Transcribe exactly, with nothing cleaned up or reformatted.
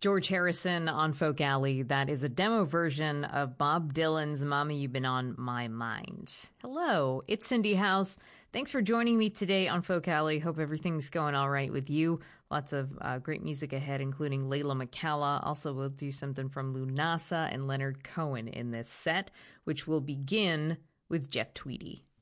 George Harrison on Folk Alley. That is a demo version of Bob Dylan's Mama, You've Been on My Mind. Hello, it's Cindy House. Thanks for joining me today on Folk Alley. Hope everything's going all right with you. Lots of uh, great music ahead, including Layla McCalla. Also, we'll do something from Lunasa and Leonard Cohen in this set, which will begin with Jeff Tweedy.